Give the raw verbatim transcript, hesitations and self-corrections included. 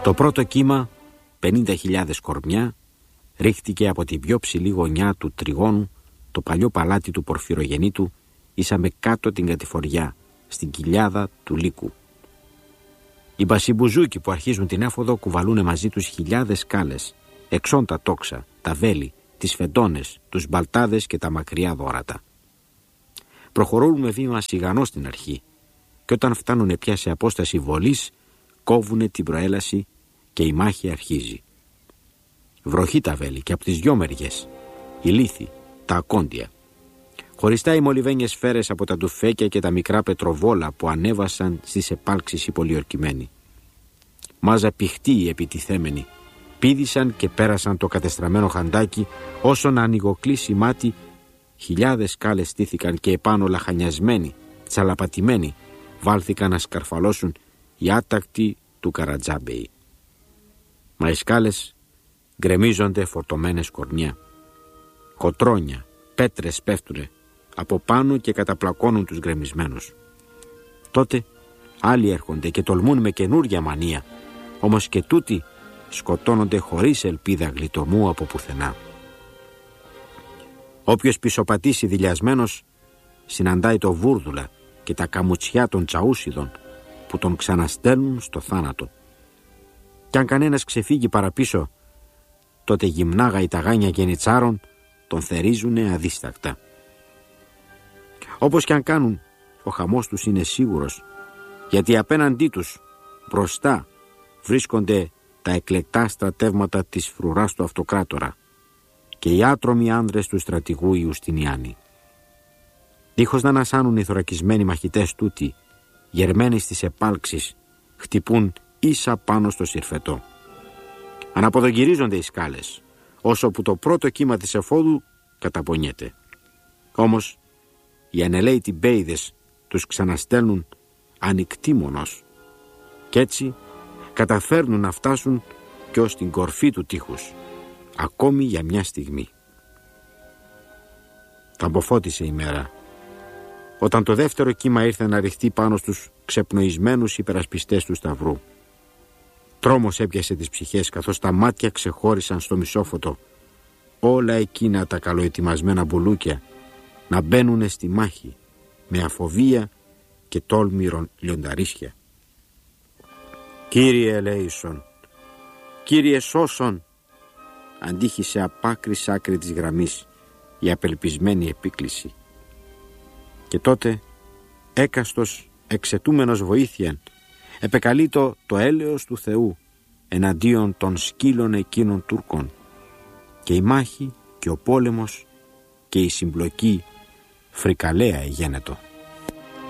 Το πρώτο κύμα, πενήντα χιλιάδες κορμιά, ρίχτηκε από την πιο ψηλή γωνιά του τριγώνου, το παλιό παλάτι του Πορφυρογεννήτου, ήσαμε κάτω την κατηφοριά, στην κοιλιάδα του Λύκου. Οι μπασιμπουζούκοι που αρχίζουν την έφοδο κουβαλούν μαζί τους χιλιάδες σκάλες, εξών τα τόξα, τα βέλη, τις φεντόνες, τους μπαλτάδες και τα μακριά δώρατα. Προχωρούν με βήμα σιγανό στην αρχή και όταν φτάνουν πια σε απόσταση βολής, κόβουνε την προέλαση και η μάχη αρχίζει. Βροχή τα βέλη και από τις δυο μεριές, η λύθη, τα ακόντια. Χωριστά οι μολυβένιες σφαίρες από τα τουφέκια και τα μικρά πετροβόλα που ανέβασαν στις επάλξεις οι πολιορκημένοι. Μάζα πηχτή οι επιτιθέμενοι, πήδησαν και πέρασαν το κατεστραμμένο χαντάκι, όσο να ανοιγοκλείσει μάτι, χιλιάδες σκάλες στήθηκαν και επάνω λαχανιασμένοι, τσαλαπατημένοι, βάλθηκαν να σκαρφαλώσουν οι άτακτοι του Καρατζάμπεϊ. Μα οι σκάλες γκρεμίζονται φορτωμένες κορμιά. Κοτρόνια, πέτρες πέφτουνε από πάνω και καταπλακώνουν τους γκρεμισμένους. Τότε άλλοι έρχονται και τολμούν με καινούρια μανία, όμως και τούτοι σκοτώνονται χωρίς ελπίδα γλιτωμού από πουθενά. Όποιος πισωπατήσει δειλιασμένος συναντάει το βούρδουλα και τα καμουτσιά των τσαούσιδων που τον ξαναστέλνουν στο θάνατο. Κι αν κανένας ξεφύγει παραπίσω, τότε γυμνάγα οι ταγάνια γενιτσάρων τον θερίζουνε αδίστακτα. Όπως κι αν κάνουν, ο χαμός τους είναι σίγουρος, γιατί απέναντί τους, μπροστά, βρίσκονται τα εκλεκτά στρατεύματα της φρουράς του αυτοκράτορα και οι άτρωμοι άνδρες του στρατηγού Ιουστινιάνη. Δίχως να ανασάνουν οι θωρακισμένοι μαχητές τούτοι, γερμένοι στις επάλξεις, χτυπούν ίσα πάνω στο συρφετό. Αναποδογυρίζονται οι σκάλες, όσο που το πρώτο κύμα της εφόδου καταπονιέται. Όμως οι ανελαίητοι μπέιδες τους ξαναστέλνουν ανικτήμονος κι έτσι καταφέρνουν να φτάσουν και ως την κορφή του τείχους, ακόμη για μια στιγμή. Ταμποφώτισε η μέρα, όταν το δεύτερο κύμα ήρθε να ρηχτεί πάνω στους ξεπνοισμένους υπερασπιστές του Σταυρού. Τρόμος έπιασε τις ψυχές καθώς τα μάτια ξεχώρισαν στο μισόφωτο όλα εκείνα τα καλοετοιμασμένα μπουλούκια να μπαίνουνε στη μάχη με αφοβία και τόλμη λιονταρίσια. «Κύριε ελέησον, Κύριε σώσον», αντίχησε απ' άκρη σ' άκρη της γραμμής η απελπισμένη επίκληση. Και τότε έκαστος εξαιτούμενος βοήθειαν επεκαλείτο το έλεος του Θεού εναντίον των σκύλων εκείνων Τούρκων και η μάχη και ο πόλεμος και η συμπλοκή φρικαλέα εγένετο.